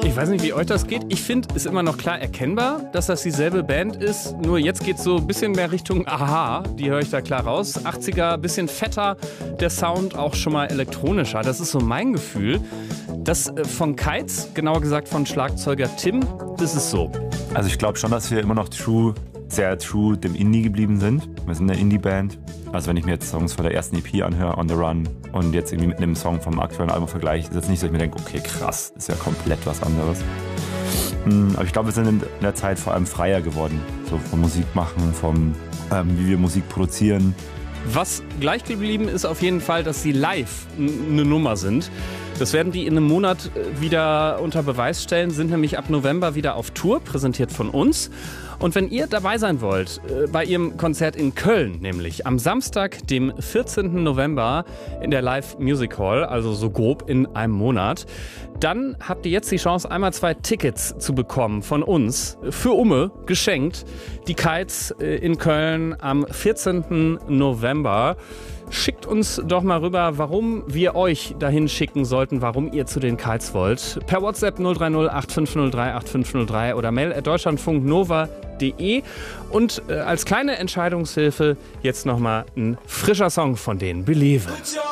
Ich weiß nicht, wie euch das geht. Ich finde, es ist immer noch klar erkennbar, dass das dieselbe Band ist. Nur jetzt geht es so ein bisschen mehr Richtung Aha. Die höre ich da klar raus. 80er, bisschen fetter, der Sound auch schon mal elektronischer. Das ist so mein Gefühl. Das von Kites, genauer gesagt von Schlagzeuger Tim, das ist so. Also ich glaube schon, dass wir immer noch sehr true dem Indie geblieben sind. Wir sind eine Indie-Band. Also wenn ich mir jetzt Songs von der ersten EP anhöre, On The Run, und jetzt irgendwie mit einem Song vom aktuellen Album vergleiche, ist jetzt nicht so, dass ich mir denke, okay, krass, ist ja komplett was anderes. Aber ich glaube, wir sind in der Zeit vor allem freier geworden. So vom Musikmachen, vom wie wir Musik produzieren. Was gleich geblieben ist auf jeden Fall, dass sie live eine Nummer sind. Das werden die in einem Monat wieder unter Beweis stellen, sind nämlich ab November wieder auf Tour, präsentiert von uns. Und wenn ihr dabei sein wollt, bei ihrem Konzert in Köln, nämlich am Samstag, dem 14. November in der Live Music Hall, also so grob in einem Monat, dann habt ihr jetzt die Chance, einmal 2 Tickets zu bekommen von uns, für Umme, geschenkt. Die Kites in Köln am 14. November. Schickt uns doch mal rüber, warum wir euch dahin schicken sollten, warum ihr zu den Kites wollt. Per WhatsApp 030 8503 8503 oder mail@deutschlandfunknova.de. Und als kleine Entscheidungshilfe jetzt nochmal ein frischer Song von denen, Believe.